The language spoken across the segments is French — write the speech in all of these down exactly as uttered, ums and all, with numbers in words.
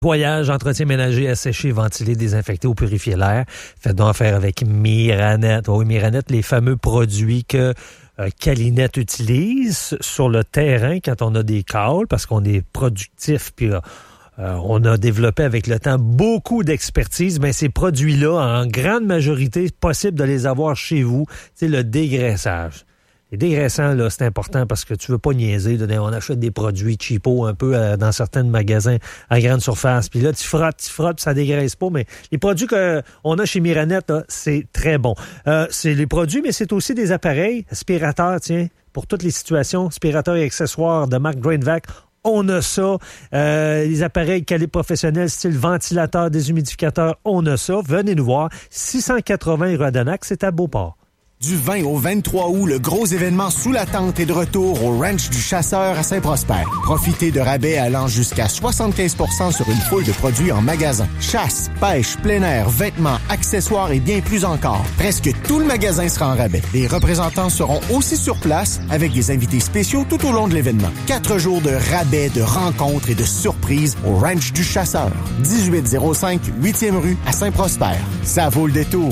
Nettoyage, entretien ménager, asséché, ventilé, désinfecté ou purifier l'air. Faites donc affaire avec Miranet. Oui, Miranet, les fameux produits que euh, Calinette utilise sur le terrain quand on a des calls, parce qu'on est productif, puis euh, on a développé avec le temps beaucoup d'expertise. Mais ces produits-là, en grande majorité, c'est possible de les avoir chez vous. C'est le dégraissage. Les dégraissants, là, c'est important parce que tu veux pas niaiser. Là, on achète des produits cheapo un peu euh, dans certains magasins à grande surface. Puis là, tu frottes, tu frottes, puis ça dégraisse pas. Mais les produits qu'on a chez Miranet, là, c'est très bon. Euh, c'est les produits, mais c'est aussi des appareils aspirateurs, tiens, pour toutes les situations. Aspirateurs et accessoires de marque Drainvac. On a ça. Euh, les appareils calibre professionnel, style ventilateur, déshumidificateur, on a ça. Venez nous voir. six cent quatre-vingts rue Adonac, c'est à Beauport. Du vingt au vingt-trois août, le gros événement Sous la tente est de retour au Ranch du Chasseur à Saint-Prosper. Profitez de rabais allant jusqu'à soixante-quinze pour cent sur une foule de produits en magasin. Chasse, pêche, plein air, vêtements, accessoires et bien plus encore. Presque tout le magasin sera en rabais. Les représentants seront aussi sur place avec des invités spéciaux tout au long de l'événement. Quatre jours de rabais, de rencontres et de surprises au Ranch du Chasseur. dix-huit zéro cinq huitième rue à Saint-Prosper. Ça vaut le détour.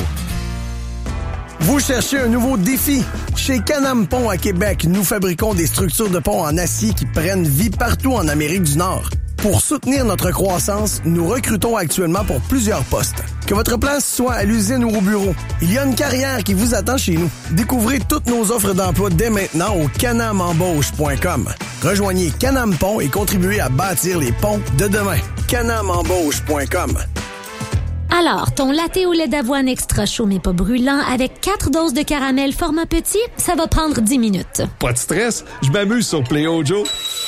Vous cherchez un nouveau défi? Chez Can-Am Pont à Québec, nous fabriquons des structures de pont en acier qui prennent vie partout en Amérique du Nord. Pour soutenir notre croissance, nous recrutons actuellement pour plusieurs postes. Que votre place soit à l'usine ou au bureau, il y a une carrière qui vous attend chez nous. Découvrez toutes nos offres d'emploi dès maintenant au canam embauche point com. Rejoignez Can-Am Pont et contribuez à bâtir les ponts de demain. canam embauche point com. Alors, ton latte au lait d'avoine extra chaud mais pas brûlant avec quatre doses de caramel format petit, ça va prendre dix minutes. Pas de stress, je m'amuse sur Play-O-Joe.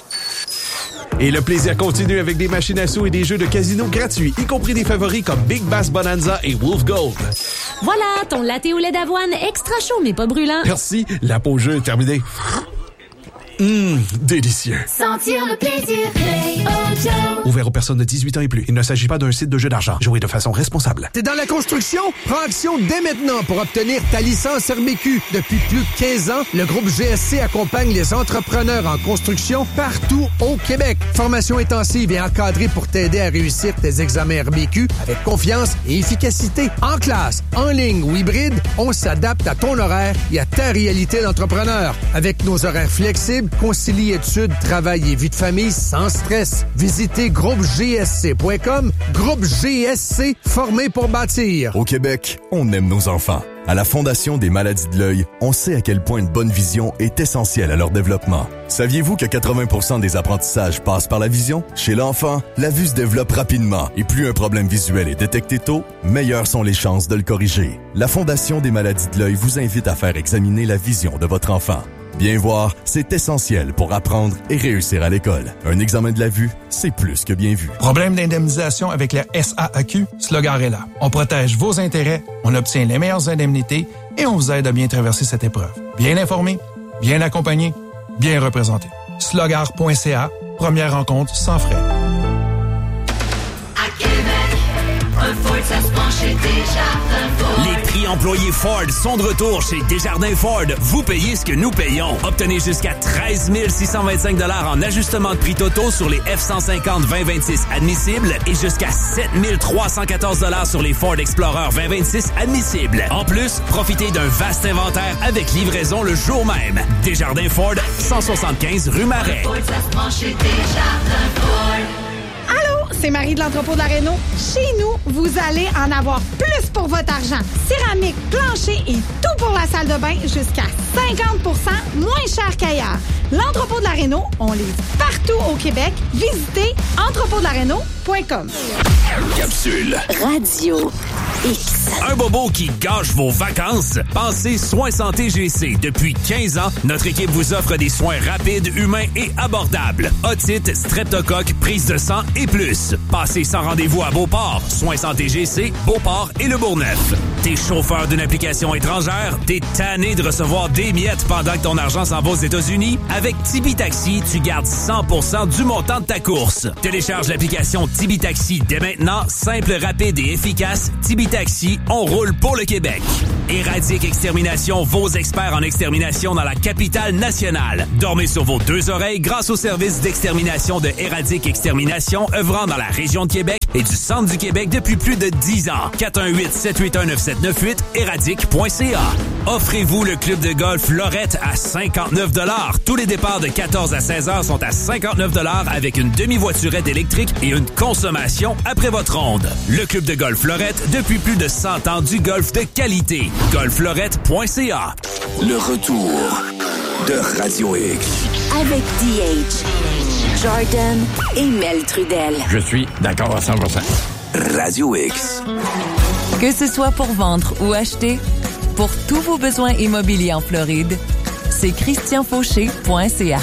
Et le plaisir continue avec des machines à sous et des jeux de casino gratuits, y compris des favoris comme Big Bass Bonanza et Wolf Gold. Voilà, ton latte au lait d'avoine extra chaud mais pas brûlant. Merci, la pause jeu est terminée. Hum, délicieux. Sentir le plaisir, Play-O-Joe. Ouvert aux personnes de dix-huit ans et plus. Il ne s'agit pas d'un site de jeu d'argent. Jouez de façon responsable. T'es dans la construction? Prends action dès maintenant pour obtenir ta licence R B Q. Depuis plus de quinze ans, le groupe G S C accompagne les entrepreneurs en construction partout au Québec. Formation intensive et encadrée pour t'aider à réussir tes examens R B Q avec confiance et efficacité. En classe, en ligne ou hybride, on s'adapte à ton horaire et à ta réalité d'entrepreneur. Avec nos horaires flexibles, concilie études, travail et vie de famille sans stress. Visitez groupe G S C point com. Groupe G S C, formé pour bâtir. Au Québec, on aime nos enfants. À la Fondation des maladies de l'œil, on sait à quel point une bonne vision est essentielle à leur développement. Saviez-vous que quatre-vingts pour cent des apprentissages passent par la vision? Chez l'enfant, la vue se développe rapidement et plus un problème visuel est détecté tôt, meilleures sont les chances de le corriger. La Fondation des maladies de l'œil vous invite à faire examiner la vision de votre enfant. Bien voir, c'est essentiel pour apprendre et réussir à l'école. Un examen de la vue, c'est plus que bien vu. Problème d'indemnisation avec la S A A Q? Slogar est là. On protège vos intérêts, on obtient les meilleures indemnités et on vous aide à bien traverser cette épreuve. Bien informé, bien accompagné, bien représenté. slogar point c a, première rencontre sans frais. À Québec, un Ford, ça se prend chez Desjardins Ford. Les prix employés Ford sont de retour chez Desjardins Ford. Vous payez ce que nous payons. Obtenez jusqu'à treize mille six cent vingt-cinq dollars en ajustement de prix totaux sur les F cent cinquante vingt vingt-six admissibles et jusqu'à sept mille trois cent quatorze dollars sur les Ford Explorer vingt vingt-six admissibles. En plus, profitez d'un vaste inventaire avec livraison le jour même. Desjardins Ford, cent soixante-quinze rue Marais. Ford, ça se prend chez Desjardins Ford. Allô, c'est Marie de l'entrepôt de la Réno. Chez nous, vous allez en avoir plus pour votre argent. Céramique, plancher et tout pour la salle de bain jusqu'à cinquante pour cent moins cher qu'ailleurs. L'entrepôt de la Réno, on livre partout au Québec. Visitez entrepôt de la réno point com. Capsule Radio X. Un bobo qui gâche vos vacances? Pensez Soins Santé G C. Depuis quinze ans, notre équipe vous offre des soins rapides, humains et abordables. Otite, streptocoque, prise de sang et plus. Passez sans rendez-vous à Beauport. Soins Santé G C, Beauport et le Bourgneuf. T'es chauffeur d'une application étrangère? T'es tanné de recevoir des miettes pendant que ton argent s'en va aux États-Unis? Avec Tibi Taxi, tu gardes cent pour cent du montant de ta course. Télécharge l'application Tibi Taxi dès maintenant. Simple, rapide et efficace. Tibi Taxi, on roule pour le Québec. Éradique Extermination, vos experts en extermination dans la capitale nationale. Dormez sur vos deux oreilles grâce au service d'extermination de Éradique Extermination œuvrant dans la région de Québec et du centre du Québec depuis plus de dix ans. quatre un huit, sept huit un, neuf sept neuf huit, éradique point c a. Offrez-vous le club de golf Lorette à cinquante-neuf dollars. Tous les départs de quatorze à seize heures sont à cinquante-neuf dollars avec une demi-voiturette électrique et une consommation après votre ronde. Le club de golf Lorette depuis plus de cent ans du golf de qualité. golf lorette point c a. Le retour de Radio X. Avec D H, Jordan et Mel Trudel. Je suis d'accord à cent pour cent. Radio X. Que ce soit pour vendre ou acheter, pour tous vos besoins immobiliers en Floride, c'est christian fauché point c a.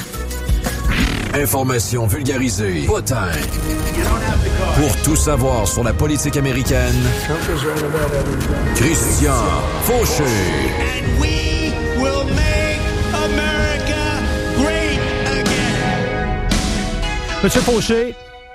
Information vulgarisée, pas time. Pour tout savoir sur la politique américaine, Christian Fauché. And we will make America great again. Monsieur Fauché.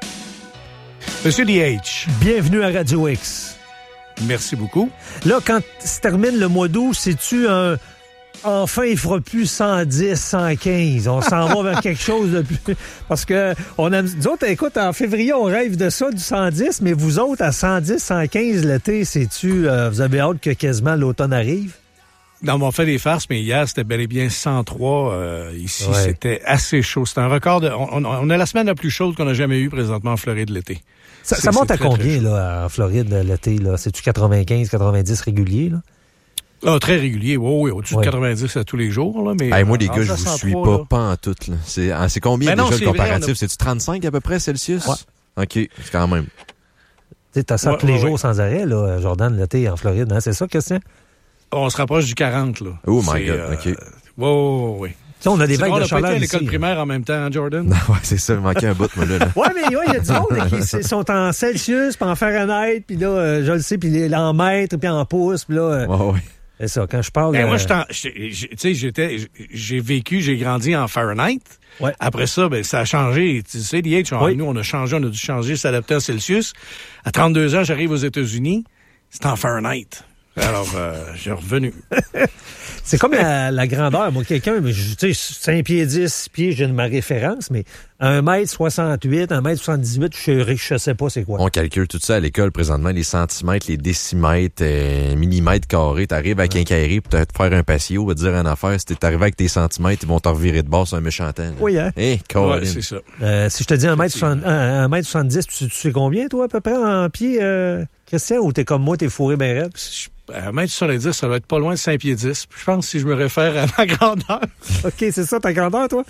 Monsieur D H. Bienvenue à Radio X. Merci beaucoup. Là, quand se termine le mois d'août, c'est-tu un... Enfin, il fera plus cent dix, cent quinze. On s'en va vers quelque chose de plus... Parce que, on a... nous autres, écoute, en février, on rêve de ça, du cent dix, mais vous autres, à cent dix, cent quinze l'été, c'est-tu... Euh, vous avez hâte que quasiment l'automne arrive? Non, on fait des farces, mais hier, c'était bel et bien cent trois. Euh, ici, ouais. C'était assez chaud. C'était un record de... On, on a la semaine la plus chaude qu'on a jamais eue présentement en Floride l'été. Ça, ça monte à très, combien, très là, en Floride, l'été, là? C'est-tu quatre-vingt-quinze, quatre-vingt-dix régulier, là? Ah, très régulier, oui, oui, au-dessus ouais. de quatre-vingt-dix à tous les jours. Là, mais hey, moi, les gars, je vous suis pas, là. Pas en tout. Là. C'est, c'est combien ben déjà non, le comparatif? A... C'est-tu trente-cinq à peu près Celsius? Ouais. OK, c'est quand même. Tu sais, t'as ça ouais, tous les ouais, jours ouais. sans arrêt, là, Jordan, l'été en Floride, hein? C'est ça, Christian? On se rapproche du quarante, là. Oh my c'est, God, euh... OK. Oui, oui, oui. T'sais, on a des c'est vagues vrai, de on chaleur a pas été à ici, l'école là. primaire en même temps, Jordan? Ouais, c'est ça, il manquait un bout, moi, là. là. Ouais, mais il ouais, y a du monde qui sont en Celsius, puis en Fahrenheit, puis là, euh, je le sais, puis en mètres, puis en pouces, puis là... Euh, ouais, ouais. C'est ça, quand je parle... Ben, euh... moi, tu sais, j'étais, j'ai vécu, j'ai grandi en Fahrenheit. Ouais. Après ça, ben, ça a changé. Tu sais, D H, oui. Nous, on a changé, on a dû changer, s'adapter à Celsius. À trente-deux ans, j'arrive aux États-Unis. C'est en Fahrenheit. Alors, euh, j'ai revenu. C'est comme la, la grandeur. Moi, quelqu'un, tu sais, cinq pieds dix, six pieds, j'ai ma référence, mais un mètre soixante-huit, un mètre soixante-dix-huit, je, je sais pas c'est quoi. On calcule tout ça à l'école présentement, les centimètres, les décimètres, euh, millimètres carrés. T'arrives à quincaillerie pour te faire un patio, va te dire une affaire. Si t'es arrivé avec tes centimètres, ils vont te revirer de bord sur un méchant temps. Là. Oui, hein? Hey, ouais, c'est ça. Euh, si je te dis un mètre soixante-dix, tu, tu sais combien, toi, à peu près, en pied, euh, Christian, ou t'es comme moi, t'es fourré ben raide? À un mètre soixante-dix, ça doit être pas loin de cinq pieds dix. Je pense si je me réfère à ma grandeur. OK, c'est ça ta grandeur, toi?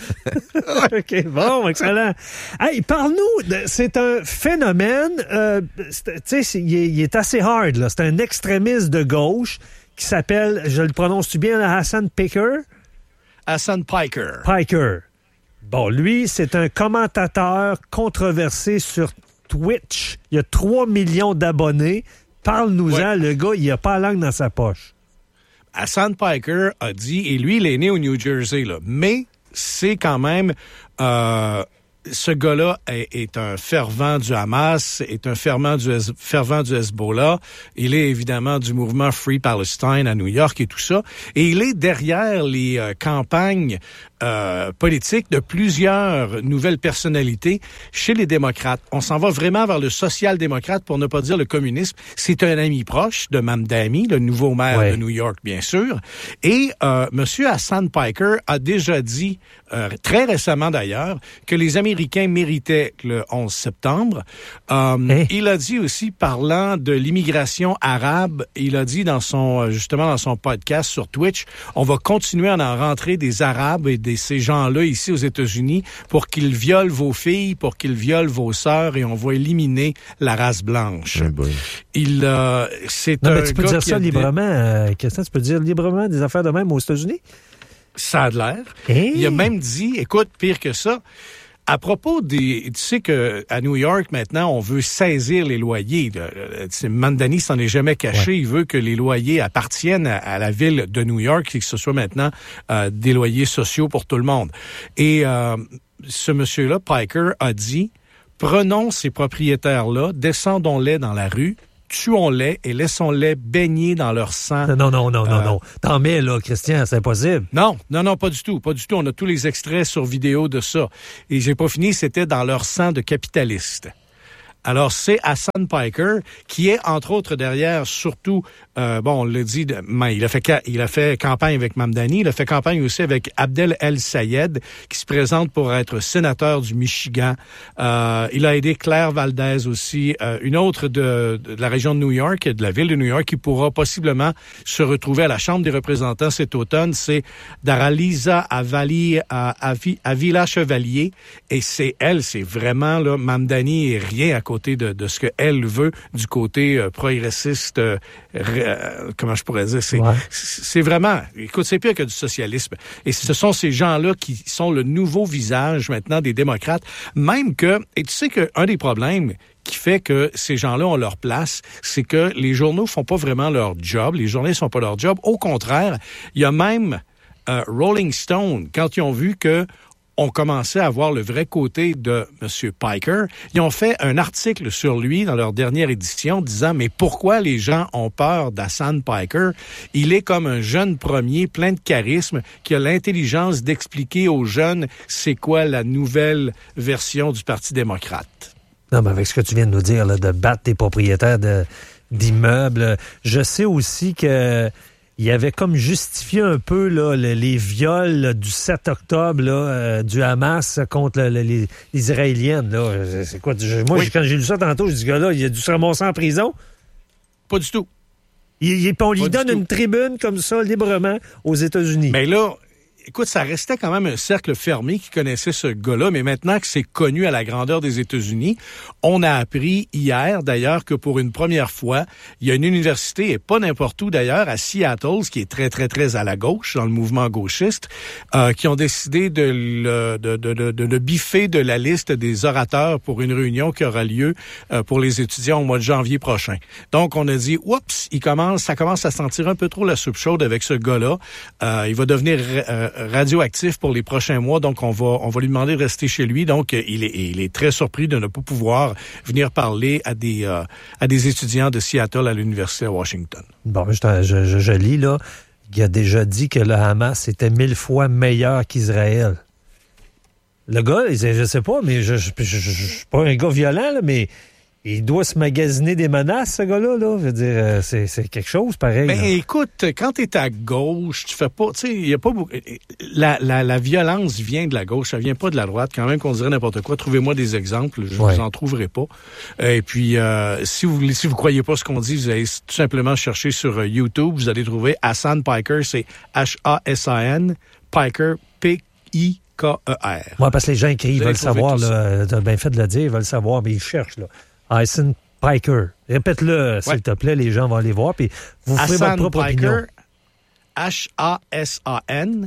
OK, bon, excellent. Hey, parle-nous, de, c'est un phénomène, euh, tu sais, il, il est assez hard, là. C'est un extrémiste de gauche qui s'appelle, je le prononce-tu bien, Hassan Piker? Hassan Piker. Piker. Bon, lui, c'est un commentateur controversé sur Twitch. Il y a trois millions d'abonnés. Parle-nous-en, ouais. Le gars, il a pas la langue dans sa poche. Hassan Piker a dit, et lui, il est né au New Jersey, là, mais c'est quand même... Euh, ce gars-là est, est un fervent du Hamas, est un fervent du, fervent du Hezbollah. Il est évidemment du mouvement Free Palestine à New York et tout ça. Et il est derrière les euh, campagnes euh, politiques de plusieurs nouvelles personnalités chez les démocrates. On s'en va vraiment vers le social-démocrate, pour ne pas dire le communisme. C'est un ami proche de Mamdani, le nouveau maire ouais. de New York, bien sûr. Et euh, M. Hassan Piker a déjà dit, euh, très récemment d'ailleurs, que les Américains méritaient le onze septembre. Euh, hey. Il a dit aussi, parlant de l'immigration arabe, il a dit dans son justement dans son podcast sur Twitch, on va continuer à en rentrer des Arabes et des ces gens-là ici aux États-Unis pour qu'ils violent vos filles, pour qu'ils violent vos sœurs, et on va éliminer la race blanche. Oui, bon. Il, euh, c'est non, un mais tu peux gars dire ça des... librement, euh, Christian, tu peux dire librement des affaires de même aux États-Unis? Ça a de l'air. Hey. Il a même dit, écoute, pire que ça, à propos des... Tu sais qu'à New York, maintenant, on veut saisir les loyers. Mamdani s'en est jamais caché. Ouais. Il veut que les loyers appartiennent à, à la ville de New York et que ce soit maintenant euh, des loyers sociaux pour tout le monde. Et euh, ce monsieur-là, Piker, a dit, prenons ces propriétaires-là, descendons-les dans la rue, tuons-les et laissons-les baigner dans leur sang. Non, non, non, non, Euh, non. T'en mets, là, Christian, c'est impossible. Non, non, non, pas du tout, pas du tout. On a tous les extraits sur vidéo de ça. Et j'ai pas fini, c'était dans leur sang de capitalistes. Alors, c'est Hassan Piker qui est, entre autres, derrière, surtout, euh, bon, on l'a dit, de, ben, il a fait il a fait campagne avec Mamdani, il a fait campagne aussi avec Abdel El Sayed, qui se présente pour être sénateur du Michigan. Euh, il a aidé Claire Valdez aussi, euh, une autre de, de la région de New York, de la ville de New York, qui pourra possiblement se retrouver à la Chambre des représentants cet automne. C'est Daraliza Avali, Avi, Avila Chevalier, et c'est elle, c'est vraiment, là, Mamdani est rien à côté côté de, de ce qu'elle veut du côté euh, progressiste, euh, euh, comment je pourrais dire, c'est, ouais. c'est vraiment, écoute, c'est pire que du socialisme. Et ce sont ces gens-là qui sont le nouveau visage maintenant des démocrates, même que, et tu sais qu'un des problèmes qui fait que ces gens-là ont leur place, c'est que les journaux font pas vraiment leur job, les journalistes font pas leur job. Au contraire, il y a même euh, Rolling Stone, quand ils ont vu que on commençait à voir le vrai côté de M. Piker. Ils ont fait un article sur lui dans leur dernière édition disant « Mais pourquoi les gens ont peur d'Hassan Piker? Il est comme un jeune premier plein de charisme qui a l'intelligence d'expliquer aux jeunes c'est quoi la nouvelle version du Parti démocrate. » Non, mais avec ce que tu viens de nous dire, là, de battre des propriétaires de, d'immeubles, je sais aussi que il avait comme justifié un peu là, les, les viols là, du sept octobre là, euh, du Hamas contre le, le, les, les Israéliennes. Là. C'est quoi? Je, moi, oui. quand j'ai lu ça tantôt, je dis que là, il a dû se ramasser en prison. Pas du tout. Il, il, on lui donne une tribune comme ça, librement, aux États-Unis. Mais là, écoute, ça restait quand même un cercle fermé qui connaissait ce gars-là, mais maintenant que c'est connu à la grandeur des États-Unis, on a appris hier, d'ailleurs, que pour une première fois, il y a une université, et pas n'importe où d'ailleurs, à Seattle, qui est très, très, très à la gauche, dans le mouvement gauchiste, euh, qui ont décidé de le, de, de, de, de le biffer de la liste des orateurs pour une réunion qui aura lieu euh, pour les étudiants au mois de janvier prochain. Donc, on a dit, oups, il commence, ça commence à sentir un peu trop la soupe chaude avec ce gars-là. Euh, il va devenir euh, radioactif pour les prochains mois, donc on va on va lui demander de rester chez lui. Donc il est il est très surpris de ne pas pouvoir venir parler à des euh, à des étudiants de Seattle à l'université à Washington. Bon, je, je, je, je lis là, il a déjà dit que le Hamas était mille fois meilleur qu'Israël. Le gars, je sais pas, mais je je, je, je, je suis pas un gars violent là, mais il doit se magasiner des menaces, ce gars-là, là. Je veux dire, c'est, c'est quelque chose pareil. Ben, là. écoute, quand t'es à gauche, tu fais pas, tu sais, il y a pas beaucoup, la, la, la violence vient de la gauche, ça vient pas de la droite. Quand même qu'on dirait n'importe quoi, trouvez-moi des exemples, je ouais. vous en trouverai pas. Et puis, euh, si vous, si vous croyez pas ce qu'on dit, vous allez tout simplement chercher sur YouTube, vous allez trouver Hassan Piker, c'est H A S A N, Piker, P I K E R. Oui, parce que les gens écrivent, ils veulent savoir, là, t'as bien fait de le dire, ils veulent savoir, mais ils cherchent, là. Hassan Piker. Répète-le, s'il ouais. te plaît, les gens vont aller voir, puis vous ferez votre propre Piker, opinion. H A S A N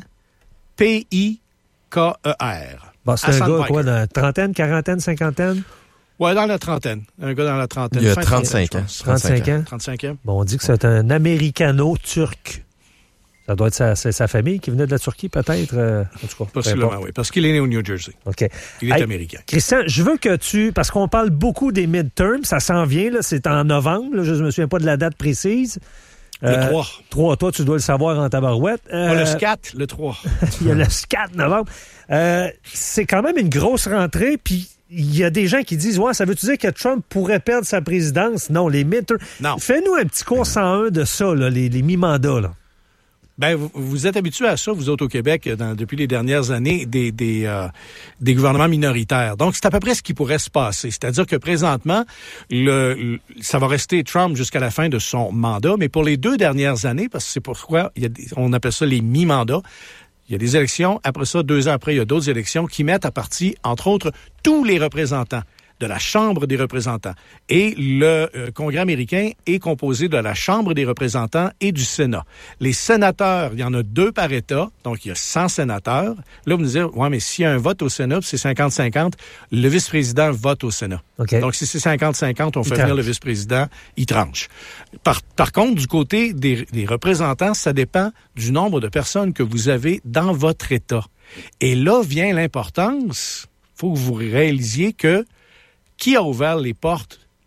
P I K E R. Bon, c'est Hassan un gars, Piker. Quoi, dans la trentaine, quarantaine, cinquantaine? Oui, dans la trentaine. Un gars dans la trentaine. Il y a trente-cinq ans. trente-cinq ans. trente-cinq ans. Bon, on dit que c'est un américano-turc. Ça doit être sa, sa, sa famille qui venait de la Turquie, peut-être. Euh, en tout cas, possiblement, oui. Parce qu'il est né au New Jersey. OK. Il est hey, américain. Christian, je veux que tu... Parce qu'on parle beaucoup des midterms, ça s'en vient, là, c'est en novembre. Là, je ne me souviens pas de la date précise. Le euh, trois. trois, toi, tu dois le savoir en tabarouette. Euh, le S C A T, le trois. Il y a le S C A T novembre. Euh, c'est quand même une grosse rentrée, puis il y a des gens qui disent « Ouais, ça veut-tu dire que Trump pourrait perdre sa présidence? » Non, les midterms... Non. Fais-nous un petit cours cent un de ça, là, les, les mi-mandats, là. Ben, vous, vous êtes habitués à ça, vous autres au Québec, dans, depuis les dernières années, des, des, euh, des gouvernements minoritaires. Donc, c'est à peu près ce qui pourrait se passer. C'est-à-dire que présentement, le, le ça va rester Trump jusqu'à la fin de son mandat, mais pour les deux dernières années, parce que c'est pourquoi il y a des, on appelle ça les mi-mandats, il y a des élections, après ça, deux ans après, il y a d'autres élections qui mettent à partie, entre autres, tous les représentants de la Chambre des représentants. Et le euh, Congrès américain est composé de la Chambre des représentants et du Sénat. Les sénateurs, il y en a deux par État, donc il y a cent sénateurs. Là, vous me dites, ouais, mais s'il y a un vote au Sénat, c'est cinquante cinquante, le vice-président vote au Sénat. Okay. Donc, si c'est cinquante cinquante, on fait venir le vice-président, il tranche. Par, par contre, du côté des, des représentants, ça dépend du nombre de personnes que vous avez dans votre État. Et là vient l'importance, il faut que vous réalisiez que qui a ouvert les portes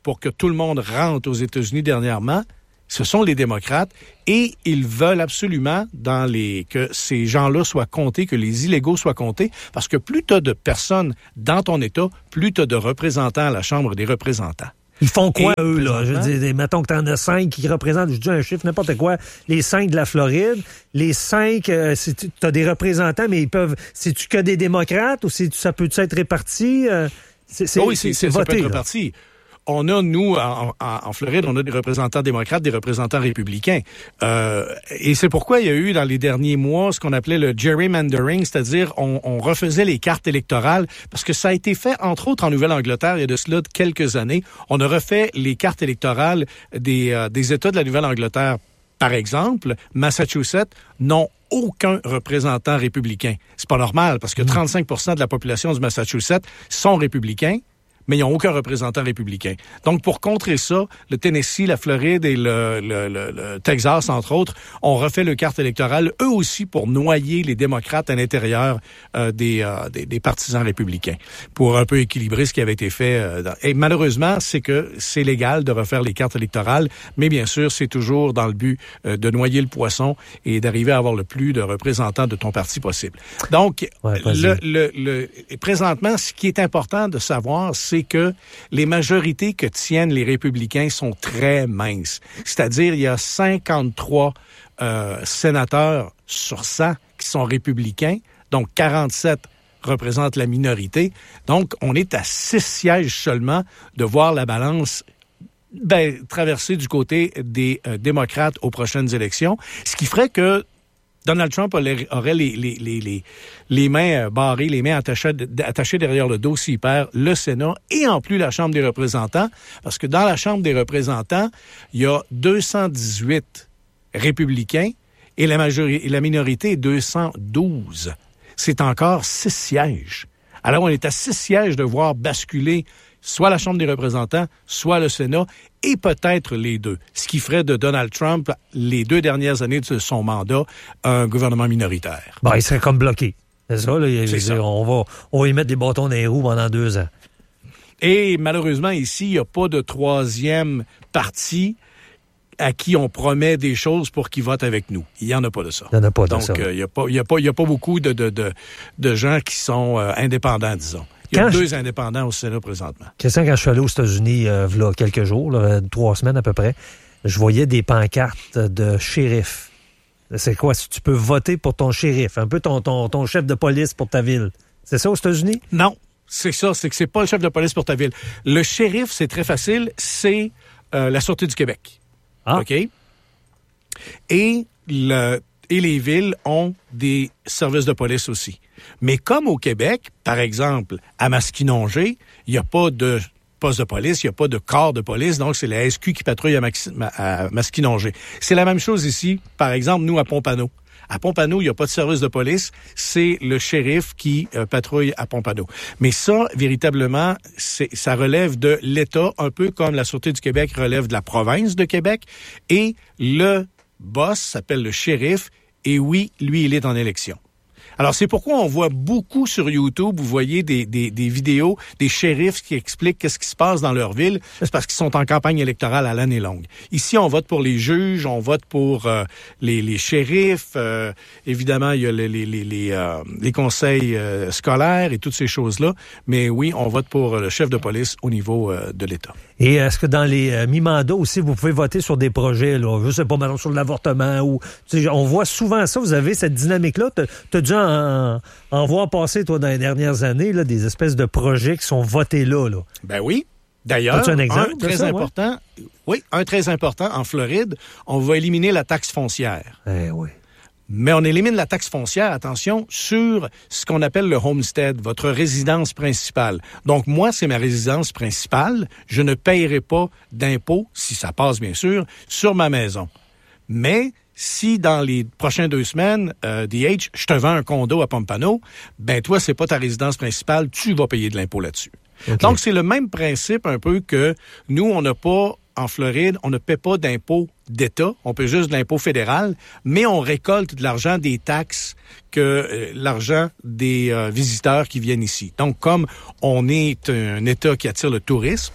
pour que tout le monde rentre aux États-Unis dernièrement, ce sont les démocrates et ils veulent absolument dans les que ces gens-là soient comptés, que les illégaux soient comptés, parce que plus tu as de personnes dans ton État, plus tu as de représentants à la Chambre des représentants. Ils font quoi, et, eux, là? Je veux dire, mettons que tu en as cinq qui représentent, je dis un chiffre, n'importe quoi, les cinq de la Floride, les cinq, euh, tu as des représentants, mais ils peuvent... C'est-tu que des démocrates ou c'est, ça peut-tu être réparti? Euh, c'est, c'est, oui, c'est, c'est, c'est ça voté, peut être là. réparti. On a, nous, en, en, en Floride, on a des représentants démocrates, des représentants républicains. Euh, et c'est pourquoi il y a eu, dans les derniers mois, ce qu'on appelait le gerrymandering, c'est-à-dire on, on refaisait les cartes électorales, parce que ça a été fait, entre autres, en Nouvelle-Angleterre, il y a de cela quelques années. On a refait les cartes électorales des, euh, des États de la Nouvelle-Angleterre. Par exemple, Massachusetts n'ont aucun représentant républicain. C'est pas normal, parce que trente-cinq pour cent de la population du Massachusetts sont républicains, mais ils n'ont aucun représentant républicain. Donc, pour contrer ça, le Tennessee, la Floride et le, le, le, le Texas, entre autres, ont refait le carte électorale, eux aussi, pour noyer les démocrates à l'intérieur euh, des, euh, des, des partisans républicains, pour un peu équilibrer ce qui avait été fait. Euh, dans... Et malheureusement, c'est que c'est légal de refaire les cartes électorales, mais bien sûr, c'est toujours dans le but euh, de noyer le poisson et d'arriver à avoir le plus de représentants de ton parti possible. Donc, ouais, le, le, le, présentement, ce qui est important de savoir, c'est que les majorités que tiennent les républicains sont très minces. C'est-à-dire, il y a cinquante-trois euh, sénateurs sur cent qui sont républicains, donc quarante-sept représentent la minorité. Donc, on est à six sièges seulement de voir la balance ben, traverser du côté des euh, démocrates aux prochaines élections, ce qui ferait que Donald Trump aurait les, les, les, les, les mains barrées, les mains attachées, attachées derrière le dos s'il perd le Sénat et en plus la Chambre des représentants, parce que dans la Chambre des représentants, il y a deux cent dix-huit républicains et la, majorité, et la minorité est deux cent douze. C'est encore six sièges. Alors, on est à six sièges de voir basculer soit la Chambre des représentants, soit le Sénat, et peut-être les deux. Ce qui ferait de Donald Trump, les deux dernières années de son mandat, un gouvernement minoritaire. Bon, il serait comme bloqué. C'est ça, là. C'est ça. On va, on va y mettre des bâtons dans les roues pendant deux ans. Et malheureusement, ici, il n'y a pas de troisième parti à qui on promet des choses pour qu'ils votent avec nous. Il n'y en a pas de ça. Il n'y en a pas de Donc, ça. Donc, il n'y a, a, a, a pas beaucoup de, de, de, de gens qui sont euh, indépendants, disons. Il y a quand deux je... indépendants au Sénat présentement. Christian, quand je suis allé aux États-Unis, euh, il y a quelques jours, là, trois semaines à peu près, je voyais des pancartes de shérif. C'est quoi? Si tu peux voter pour ton shérif, un peu ton, ton, ton chef de police pour ta ville. C'est ça aux États-Unis? Non, c'est ça. C'est que c'est pas le chef de police pour ta ville. Le shérif, c'est très facile. C'est euh, la Sûreté du Québec. Ah. OK? Et, le, et les villes ont des services de police aussi. Mais comme au Québec, par exemple, à Masquinongé, il n'y a pas de poste de police, il n'y a pas de corps de police, donc c'est la S Q qui patrouille à, Maxi- à Masquinongé. C'est la même chose ici, par exemple, nous, à Pompano. À Pompano, il n'y a pas de service de police, c'est le shérif qui euh, patrouille à Pompano. Mais ça, véritablement, c'est, ça relève de l'État, un peu comme la Sûreté du Québec relève de la province de Québec, et le boss s'appelle le shérif, et oui, lui, il est en élection. Alors, c'est pourquoi on voit beaucoup sur YouTube, vous voyez des, des, des vidéos des shérifs qui expliquent qu'est-ce qui se passe dans leur ville. C'est parce qu'ils sont en campagne électorale à l'année longue. Ici, on vote pour les juges, on vote pour euh, les, les shérifs. Euh, évidemment, il y a les, les, les, les, euh, les conseils euh, scolaires et toutes ces choses-là. Mais oui, on vote pour le chef de police au niveau euh, de l'État. Et est-ce que dans les euh, mi-mandats aussi, vous pouvez voter sur des projets, là, je sais pas, maintenant sur l'avortement ou, tu sais, on voit souvent ça, vous avez cette dynamique-là. T'as, t'as dû en, en voir passer, toi, dans les dernières années, là, des espèces de projets qui sont votés là, là. Ben oui. D'ailleurs, As-tu un, exemple un très ça, important, ouais? oui, un très important, en Floride, on va éliminer la taxe foncière. Eh oui. Mais on élimine la taxe foncière, attention, sur ce qu'on appelle le homestead, votre résidence principale. Donc, moi, c'est ma résidence principale. Je ne paierai pas d'impôts, si ça passe bien sûr, sur ma maison. Mais si dans les prochaines deux semaines, euh, D H, je te vends un condo à Pompano, ben toi, c'est pas ta résidence principale, tu vas payer de l'impôt là-dessus. Okay. Donc, c'est le même principe un peu que nous, on n'a pas... En Floride, on ne paie pas d'impôt d'État, on paie juste de l'impôt fédéral, mais on récolte de l'argent des taxes que euh, l'argent des euh, visiteurs qui viennent ici. Donc, comme on est un État qui attire le tourisme,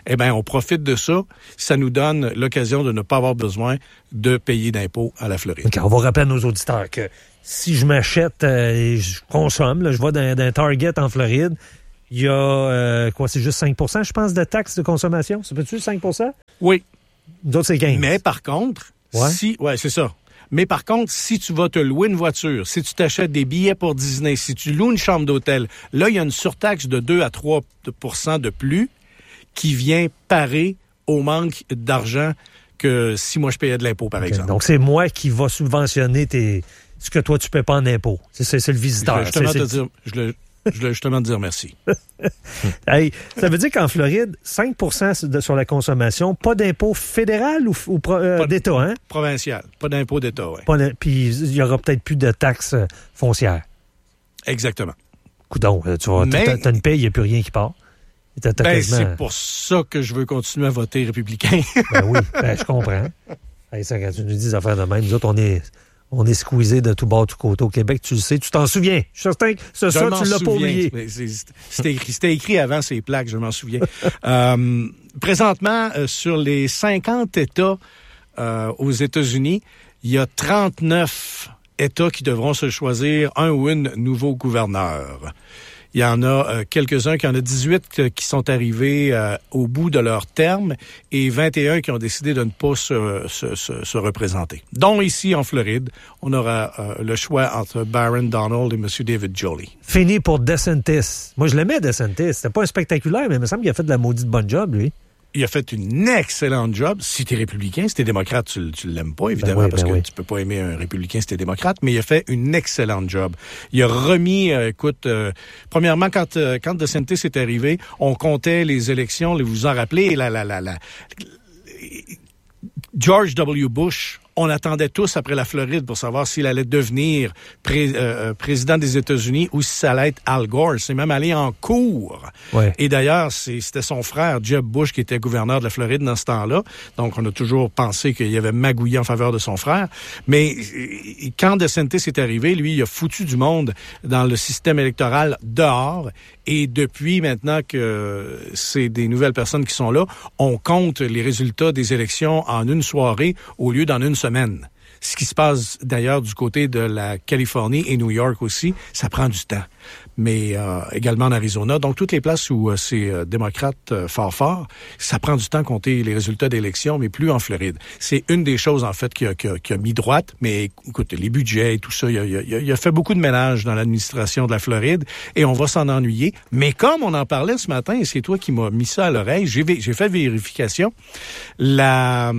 eh bien, on profite de ça. Ça nous donne l'occasion de ne pas avoir besoin de payer d'impôts à la Floride. OK, on va rappeler à nos auditeurs que si je m'achète euh, et je consomme, là, je vais dans, dans Target en Floride, il y a, euh, quoi, c'est juste cinq pour cent, je pense, de taxes de consommation. Ça peut-tu cinq pour cent? Oui. D'autres, c'est quinze. Mais par contre, ouais. si... Ouais, c'est ça. Mais par contre, si tu vas te louer une voiture, si tu t'achètes des billets pour Disney, si tu loues une chambre d'hôtel, là, il y a une surtaxe de deux à trois pour cent de plus qui vient parer au manque d'argent que si moi je payais de l'impôt, par okay. exemple. Donc, c'est moi qui va subventionner tes... ce que toi, tu ne pais pas en impôt. C'est, c'est, c'est le visiteur. Je voulais justement, c'est, te dire, je voulais, je voulais justement te dire merci. Hey, ça veut dire qu'en Floride, cinq pour cent de, sur la consommation, pas d'impôt fédéral ou, ou euh, d'État, hein? Provincial. Pas d'impôt d'État, oui. Puis il y aura peut-être plus de taxes foncières. Exactement. Coudon, tu vois, Mais... t'as, t'as une paye, il n'y a plus rien qui part. Ben, quasiment... C'est pour ça que je veux continuer à voter républicain. Ben oui, ben, je comprends. Hey, ça, quand tu nous dis des affaires de même, nous autres, on est... On est squeezés de tout bord, tout côté au Québec, tu le sais, tu t'en souviens. Je suis certain que ce soir, tu l'as pas oublié. C'était écrit, c'était écrit avant ces plaques, je m'en souviens. euh, présentement, euh, sur les cinquante États euh, aux États-Unis, il y a trente-neuf États qui devront se choisir un ou une nouveau gouverneur. Il y en a euh, quelques-uns, il y en a dix-huit euh, qui sont arrivés euh, au bout de leur terme et vingt et un qui ont décidé de ne pas se, se, se, se représenter. Donc ici, en Floride, on aura euh, le choix entre Byron Donald et M. David Jolley. Fini pour DeSantis. Moi, je l'aimais, DeSantis. C'était pas un spectaculaire, mais il me semble qu'il a fait de la maudite bonne job, lui. Il a fait une excellente job. Si t'es républicain, si t'es démocrate, tu, tu l'aimes pas, évidemment, ben oui, parce ben que oui. tu peux pas aimer un républicain si t'es démocrate, mais il a fait une excellente job. Il a remis, euh, écoute, euh, premièrement, quand, euh, quand DeSantis est arrivé, on comptait les élections, vous vous en rappelez, la, la, la, la, George W. Bush, on attendait tous après la Floride pour savoir s'il allait devenir pré- euh, président des États-Unis ou si ça allait être Al Gore. C'est même allé en cours. Ouais. Et d'ailleurs, c'est, c'était son frère, Jeb Bush, qui était gouverneur de la Floride dans ce temps-là. Donc, on a toujours pensé qu'il y avait magouillé en faveur de son frère. Mais quand DeSantis est arrivé, lui, il a foutu du monde dans le système électoral dehors. Et depuis maintenant que c'est des nouvelles personnes qui sont là, on compte les résultats des élections en une soirée au lieu d'en une semaine. Ce qui se passe d'ailleurs du côté de la Californie et New York aussi, ça prend du temps. Mais euh, également en Arizona. Donc, toutes les places où euh, c'est euh, démocrate euh, fort fort, ça prend du temps à compter les résultats d'élections, mais plus en Floride. C'est une des choses, en fait, qui a, qui a, qui a mis droite. Mais écoute, les budgets et tout ça, il a, il a, il a fait beaucoup de ménage dans l'administration de la Floride et on va s'en ennuyer. Mais comme on en parlait ce matin, et c'est toi qui m'as mis ça à l'oreille, j'ai, j'ai fait vérification, la...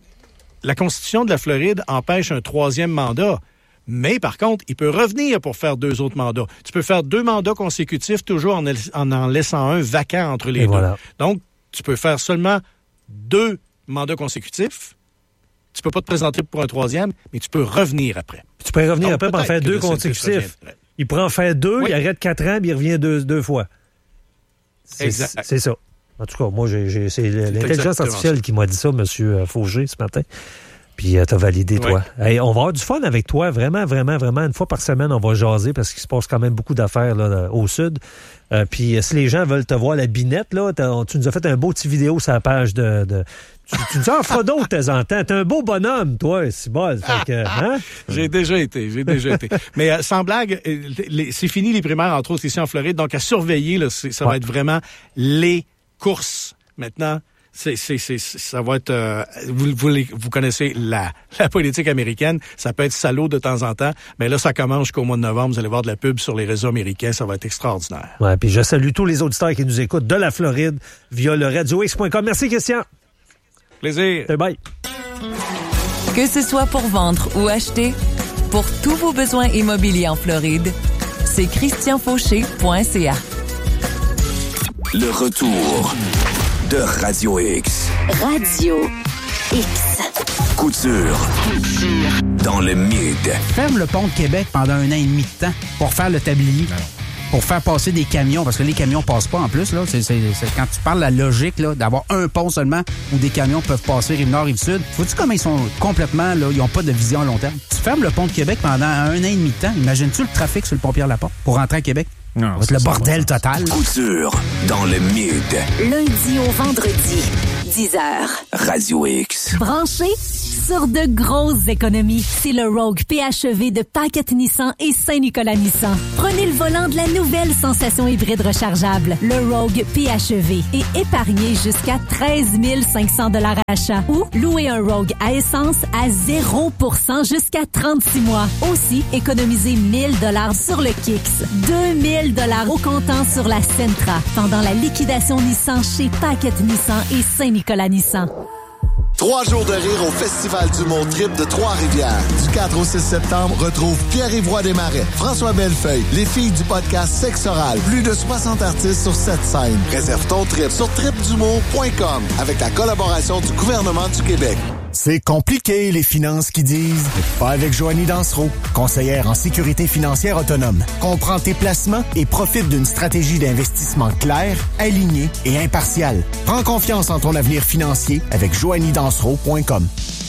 La Constitution de la Floride empêche un troisième mandat. Mais par contre, il peut revenir pour faire deux autres mandats. Tu peux faire deux mandats consécutifs, toujours en en, en laissant un vacant entre les Et deux. Voilà. Donc, tu peux faire seulement deux mandats consécutifs. Tu peux pas te présenter pour un troisième, mais tu peux revenir après. Tu peux revenir Donc, après pour en faire deux consécutifs. Il prend en faire deux, oui. Il arrête quatre ans, puis il revient deux, deux fois. C'est, exact. C'est ça. En tout cas, moi, j'ai, j'ai, c'est, c'est l'intelligence artificielle ça. Qui m'a dit ça, M. Fauger, ce matin. Puis euh, t'as validé, toi. Oui. Hey, on va avoir du fun avec toi, vraiment, vraiment, vraiment. Une fois par semaine, on va jaser parce qu'il se passe quand même beaucoup d'affaires là, au sud. Euh, puis si les gens veulent te voir la binette, là, tu nous as fait un beau petit vidéo sur la page de... de tu, tu nous en feras d'autres de temps en temps. T'es un beau bonhomme, toi, c'est bon. Fait que, hein? J'ai déjà été, j'ai déjà été. Mais euh, sans blague, les, c'est fini les primaires, entre autres, ici en Floride. Donc, à surveiller, là, c'est, ça ouais. va être vraiment les courses maintenant. C'est, c'est, c'est, ça va être... Euh, vous, vous, vous connaissez la, la politique américaine. Ça peut être salaud de temps en temps, mais là, ça commence jusqu'au mois de novembre. Vous allez voir de la pub sur les réseaux américains. Ça va être extraordinaire. Ouais, puis je salue tous les auditeurs qui nous écoutent de la Floride via le radio x point com. Merci, Christian. Plaisir. Hey, bye. Que ce soit pour vendre ou acheter, pour tous vos besoins immobiliers en Floride, c'est christian fauché point c a. Le retour de Radio X. Radio X. Couture. Dans le mid. Ferme le pont de Québec pendant un an et demi de temps pour faire le tablier. Non. Pour faire passer des camions, parce que les camions passent pas en plus. Là, c'est, c'est, c'est quand tu parles de la logique là, d'avoir un pont seulement où des camions peuvent passer rive-nord, rive-sud. Vois-tu comment ils sont complètement, là, ils n'ont pas de vision à long terme? Tu fermes le pont de Québec pendant un an et demi de temps. Imagines-tu le trafic sur le pont Pierre-Laporte pour rentrer à Québec? Non, c'est le bordel total. Couture dans le mid. Lundi au vendredi, dix heures. Radio X. Branché sur de grosses économies. C'est le Rogue P H E V de Paquette Nissan et Saint-Nicolas Nissan. Prenez le volant de la nouvelle sensation hybride rechargeable, le Rogue P H E V, et épargnez jusqu'à treize mille cinq cents dollars à achat. Ou louez un Rogue à essence à zéro pour cent jusqu'à trente-six mois. Aussi, économisez mille dollars sur le Kicks, deux mille dollars au comptant sur la Sentra pendant la liquidation Nissan chez Paquette Nissan et Saint-Nicolas Nissan. Trois jours de rire au Festival du Mont Trip de Trois-Rivières. Du quatre au six septembre, retrouve Pierre-Yves Roy Desmarais, François Bellefeuille, les filles du podcast Sexe Oral. Plus de soixante artistes sur sept scènes. Réserve ton trip sur trip du mont point com avec la collaboration du gouvernement du Québec. C'est compliqué, les finances qui disent. Pas avec Joanie Dansereau, conseillère en sécurité financière autonome. Comprends tes placements et profite d'une stratégie d'investissement claire, alignée et impartiale. Prends confiance en ton avenir financier avec joanie dansereau point com.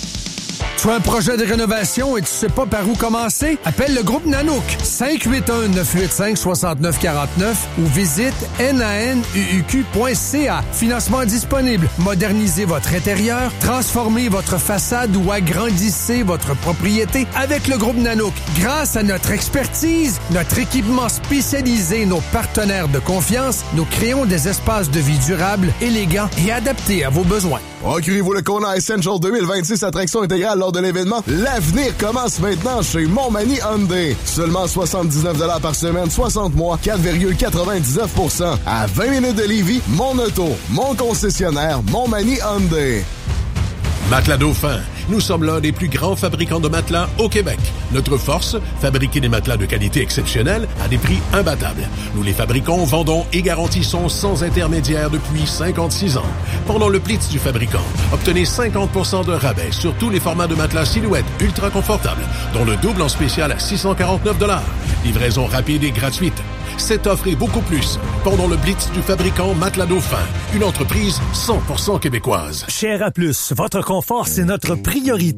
Tu as un projet de rénovation et tu sais pas par où commencer? Appelle le groupe Nanook, cinq huit un, neuf huit cinq, six neuf quatre neuf ou visite nanuq point c a. Financement disponible. Modernisez votre intérieur, transformez votre façade ou agrandissez votre propriété avec le groupe Nanook. Grâce à notre expertise, notre équipement spécialisé et nos partenaires de confiance, nous créons des espaces de vie durables, élégants et adaptés à vos besoins. Procurez-vous le Kona Essential deux mille vingt-six attraction intégrale lors de l'événement. L'avenir commence maintenant chez Montmagny Hyundai. Seulement soixante-dix-neuf dollars par semaine, soixante mois, quatre virgule quatre-vingt-dix-neuf pour cent. À vingt minutes de Lévis, mon auto, mon concessionnaire, Montmagny Hyundai. Matelas Dauphin. Nous sommes l'un des plus grands fabricants de matelas au Québec. Notre force, fabriquer des matelas de qualité exceptionnelle à des prix imbattables. Nous les fabriquons, vendons et garantissons sans intermédiaire depuis cinquante-six ans. Pendant le Blitz du fabricant, obtenez cinquante pour cent de rabais sur tous les formats de matelas silhouette ultra confortables, dont le double en spécial à six cent quarante-neuf dollars. Livraison rapide et gratuite. Cette offre et beaucoup plus pendant le Blitz du fabricant Matelas Dauphin, une entreprise cent pour cent québécoise. Cher A plus, votre confort, c'est notre priorité.